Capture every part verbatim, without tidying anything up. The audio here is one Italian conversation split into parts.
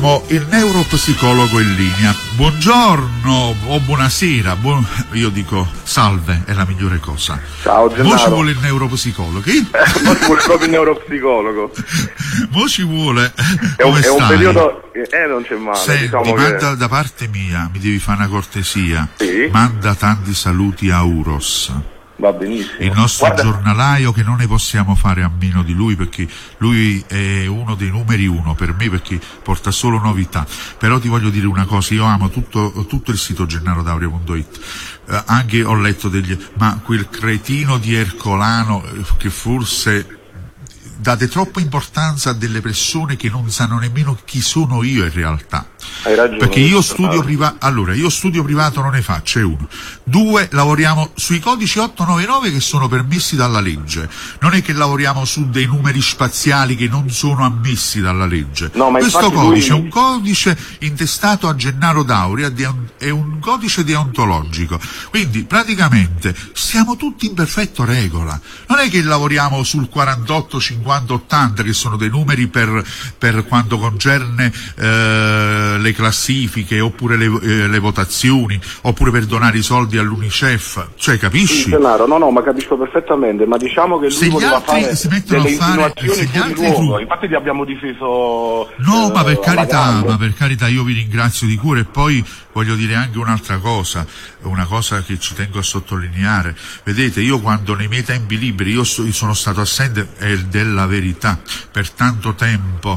Il neuropsicologo in linea. Buongiorno o buonasera, buon... io dico salve, è la migliore cosa. Ciao Gennaro. Mo ci vuole il neuropsicologo. Chi? Mo ci vuole proprio il neuropsicologo. Mo ci vuole. È un, è un periodo. Eh, non c'è male. Senti, diciamo manda che... da parte mia, mi devi fare una cortesia. Sì? Manda tanti saluti a Uros. Va benissimo. Il nostro Guarda... giornalaio, che non ne possiamo fare a meno di lui, perché lui è uno dei numeri uno per me, perché porta solo novità. Però ti voglio dire una cosa, io amo tutto, tutto il sito gennaro dauria punto it, eh, anche ho letto degli, ma quel cretino di Ercolano, eh, che forse date troppa importanza a delle persone che non sanno nemmeno chi sono io in realtà. Hai ragione. Perché io studio privato, allora io studio privato non ne faccio, è uno. Due, lavoriamo sui codici ottocentonovantanove che sono permessi dalla legge. Non è che lavoriamo su dei numeri spaziali che non sono ammessi dalla legge. No, ma questo codice lui... è un codice intestato a Gennaro Dauria, è un codice deontologico. Quindi praticamente siamo tutti in perfetta regola. Non è che lavoriamo sul quarantotto, cinquanta, ottanta, che sono dei numeri per, per quanto concerne eh, le classifiche, oppure le, eh, le votazioni, oppure per donare i soldi all'UNICEF, cioè capisci? Sì, Gennaro, no, no, ma capisco perfettamente, ma diciamo che lui se voleva fare si mettono delle a fare, insinuazioni se gli fuori altri luogo. gruppi... Infatti ti abbiamo difeso. No, eh, ma per carità, grande. ma per carità, io vi ringrazio di cuore. E poi voglio dire anche un'altra cosa, una cosa che ci tengo a sottolineare. Vedete, io quando nei miei tempi liberi, io, so, io sono stato assente è della verità per tanto tempo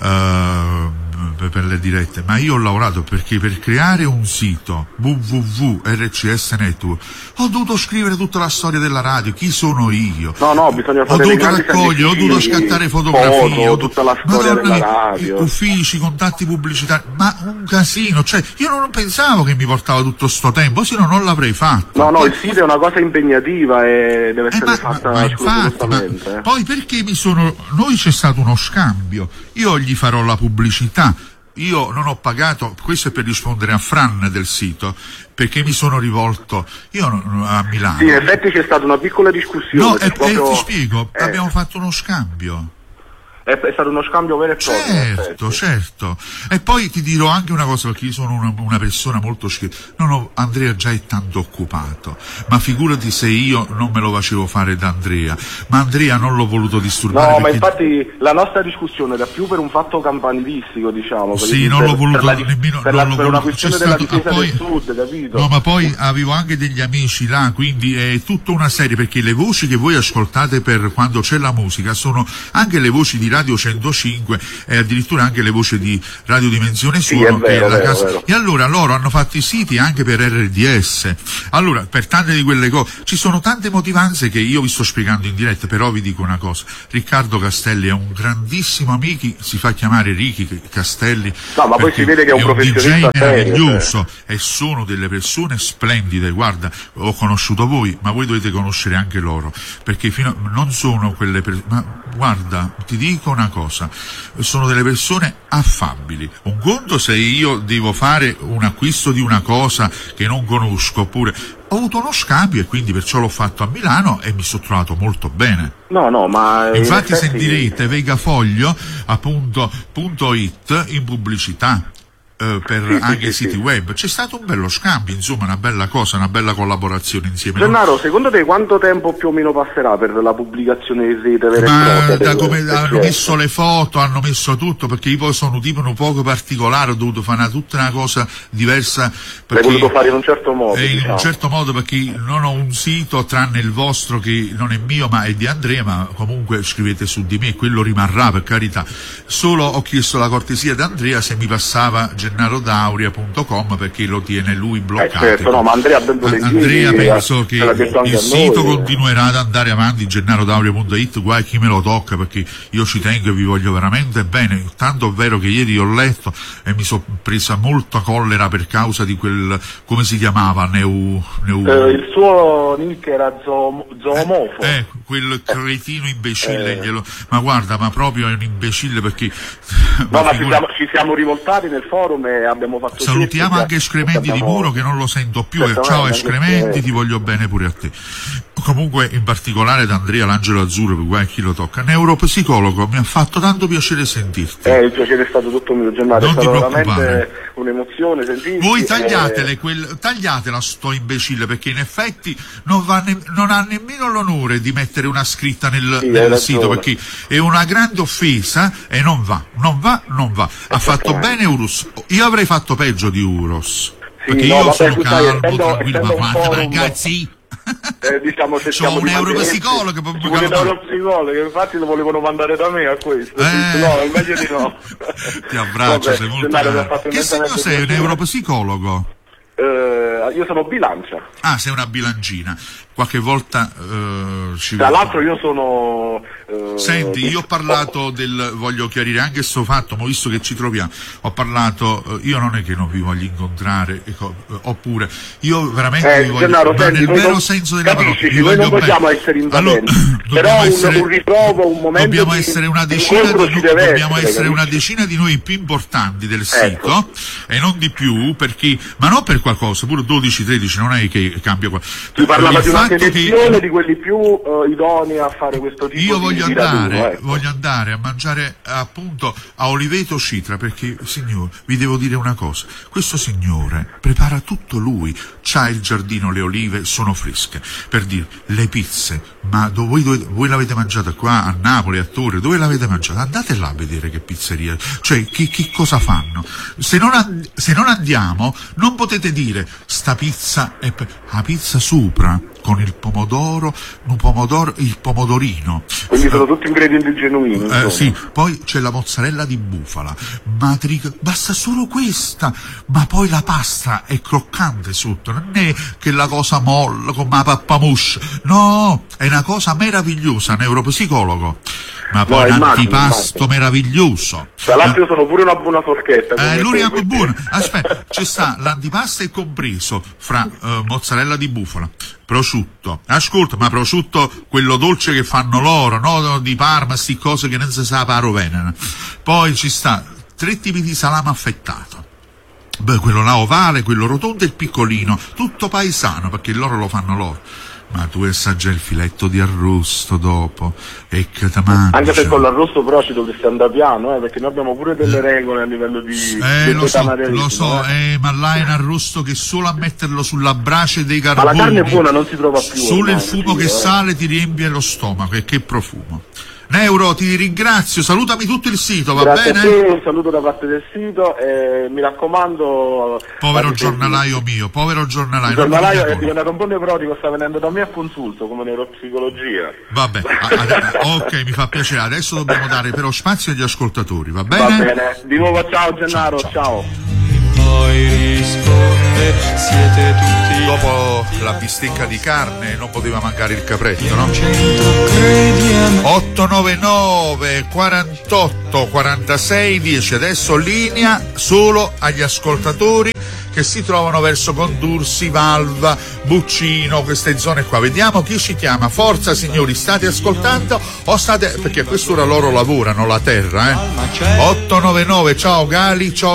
uh, per le dirette, ma io ho lavorato perché per creare un sito w w w punto r c s network ho dovuto scrivere tutta la storia della radio, chi sono io, no no bisogna fare ho dovuto grandi raccogliere, ho dovuto scattare fotografie, foto, ho tutta la storia Madonna, della radio, uffici, contatti pubblicitari, ma un casino, cioè io non pensavo che mi portava tutto sto tempo, se no non l'avrei fatto. No, no, il sito è una cosa impegnativa e deve essere eh, ma, fatta ma, ma infatti, ma, eh. poi perché mi sono, noi c'è stato uno scambio, io gli farò la pubblicità, io non ho pagato, questo è per rispondere a Fran del sito, perché mi sono rivolto io a Milano. Sì, in effetti c'è stata una piccola discussione. No, e, proprio... e ti spiego, eh. abbiamo fatto uno scambio. È, è stato uno scambio vero e proprio. Certo, certo. E poi ti dirò anche una cosa, perché io sono una, una persona molto schietta. No, no, Andrea già è tanto occupato, ma figurati se io non me lo facevo fare da Andrea, ma Andrea non l'ho voluto disturbare. No, perché... ma infatti la nostra discussione era più per un fatto campanilistico, diciamo. Per sì, il, non per, l'ho voluto per la, nemmeno. Per, non la, l'ho per voluto, una questione della stato, difesa ah, poi, del sud, capito? No, ma poi avevo anche degli amici là, quindi è tutta una serie, perché le voci che voi ascoltate per quando c'è la musica sono anche le voci di Radio centocinque e addirittura anche le voci di Radio Dimensione Suono, sì, che vero, è la vero, casa. vero. E allora loro hanno fatto i siti anche per R D S. Allora, per tante di quelle cose ci sono tante motivanze che io vi sto spiegando in diretta, però vi dico una cosa: Riccardo Castelli è un grandissimo amico, si fa chiamare Ricky Castelli. No, ma poi si vede che è un, è un professionista D J meraviglioso serio, e sono delle persone splendide. Guarda, ho conosciuto voi, ma voi dovete conoscere anche loro, perché fino a, non sono quelle persone, ma guarda, ti dico una cosa, sono delle persone affabili. Un conto se io devo fare un acquisto di una cosa che non conosco, oppure ho avuto uno scambio e quindi perciò l'ho fatto a Milano e mi sono trovato molto bene. No, no, ma infatti in effetti... sentirete Vegafoglio appunto punto it in pubblicità. Per sì, anche i sì, siti sì. web c'è stato un bello scambio, insomma una bella cosa, una bella collaborazione insieme. Gennaro, secondo te quanto tempo più o meno passerà per la pubblicazione di rete vera Ma e propria? da del, come del hanno C S? messo le foto, hanno messo tutto, perché io poi sono un tipo un poco particolare, ho dovuto fare una, tutta una cosa diversa. L'hai voluto fare in un certo modo? In diciamo. un certo modo, perché non ho un sito tranne il vostro che non è mio ma è di Andrea, ma comunque scrivete su di me, quello rimarrà, per carità. Solo ho chiesto la cortesia di Andrea se mi passava gennaro dauria punto com perché lo tiene lui bloccato. Eh certo, no, ma Andrea, Andrea penso che il sito noi, continuerà ad andare avanti, gennaro dauria punto it, guai chi me lo tocca, perché io ci tengo e vi voglio veramente bene, tanto è vero che ieri ho letto e mi sono presa molta collera per causa di quel, come si chiamava, Neu, Neu... Eh, il suo nick era zoom, zoomofo. Eh, eh, quel cretino imbecille, eh. glielo... ma guarda, ma proprio è un imbecille, perché... No, ma, ma ci, siamo, ci siamo rivoltati nel forum e abbiamo fatto... Salutiamo anche Escrementi abbiamo... di Muro, che non lo sento più, e certo, ciao eh, Escrementi, che... ti voglio bene pure a te. comunque in particolare da Andrea l'Angelo Azzurro, per guai chi lo tocca, neuropsicologo, mi ha fatto tanto piacere sentirti. Eh, il piacere è stato tutto mio, Gennaro, non è stata ti veramente un'emozione sentirti. Voi tagliatele, e... quel, tagliatela sto imbecille, perché in effetti non, va ne, non ha nemmeno l'onore di mettere una scritta nel, sì, nel sito, perché è una grande offesa e non va, non va, non va. Ha fatto bene Urus, io avrei fatto peggio di Uros, sì, perché no, io vabbè, sono calmo, tranquillo, ma guarda ragazzi, eh, diciamo, c'ho un neuropsicologo, ci vuole un neuropsicologo, infatti lo volevano mandare da me a questo, eh. no, è meglio di no. Ti abbraccio, vabbè, sei molto bravo. Che segno sei, un neuropsicologo? Uh, io sono bilancia. Ah, sei una bilancina. Qualche volta uh, ci tra l'altro io sono uh, senti, io ho parlato del, voglio chiarire anche sto fatto, ma visto che ci troviamo, ho parlato, uh, io non è che non vi voglio incontrare, ecco, uh, oppure io veramente eh, vi voglio, Gennaro, ma nel vero senso della parola, noi non possiamo bene. essere invadenti, allora, però essere, un, un ritrovo, un momento dobbiamo di, essere una decina di, di dobbiamo essere, essere una decina di noi più importanti del ecco. sito e non di più, perché, ma non per qualcosa, pure dodici tredici non è che cambia qua. Si parlava di una selezione che, di quelli più uh, idonei a fare questo tipo io di voglio di andare, raduno, ecco. voglio andare a mangiare appunto a Oliveto Citra, perché signore, vi devo dire una cosa, questo signore prepara tutto lui, c'ha il giardino, le olive sono fresche, per dire, le pizze, ma dove, voi, dove, voi l'avete mangiata qua a Napoli, a Torre, dove l'avete mangiata? Andate là a vedere che pizzeria, cioè che, che cosa fanno, se non, and- se non andiamo non potete dire sta pizza è pe- la pizza sopra con il pomodoro, un pomodoro, il pomodorino. Quindi sono tutti ingredienti genuini. Eh, sì, poi c'è la mozzarella di bufala, matrica, basta solo questa, ma poi la pasta è croccante sotto, non è che la cosa molla come la pappamuscia, no, è una cosa meravigliosa, neuropsicologo. Ma poi no, un antipasto immagino. meraviglioso. Tra l'altro io sono pure una buona forchetta. Eh, lui è buono. Aspetta, ci sta l'antipasto è compreso fra uh, mozzarella di bufala, prosciutto. Ascolta, ma prosciutto quello dolce che fanno loro, no? Di Parma, sti cose che non si sa paro veneno. Poi ci sta tre tipi di salame affettato. Beh, quello là ovale, quello rotondo e il piccolino, tutto paesano, perché loro lo fanno loro. Ma tu assaggia il filetto di arrosto dopo e che te mangi. Anche se con l'arrosto però ci dovresti andare piano, eh, perché noi abbiamo pure delle regole a livello di eh lo so, lo so, eh. Eh, ma là è un arrosto che solo a metterlo sulla brace dei carboni, ma la carne buona non si trova più, solo ormai, il fumo che eh. sale ti riempie lo stomaco, e che profumo. Neuro, ti ringrazio, salutami tutto il sito, va Grazie bene? A te, un saluto da parte del sito e mi raccomando. Povero giornalaio mio, povero giornalaio. Il giornalaio è diventato un po' nevrotico, sta venendo da me a consulto come neuropsicologia. Vabbè, ok, mi fa piacere. Adesso dobbiamo dare però spazio agli ascoltatori, va bene? Va bene, di nuovo ciao Gennaro, ciao. ciao. ciao. Poi risponde, siete tutti. Dopo la bistecca di carne non poteva mancare il capretto, no? otto nove nove quarantotto quarantasei dieci, adesso linea solo agli ascoltatori che si trovano verso Condursi, Valva, Buccino, queste zone qua. Vediamo chi ci chiama. Forza signori, state ascoltando o state, perché a quest'ora loro lavorano la terra, eh? otto nove nove, ciao Gali, ciao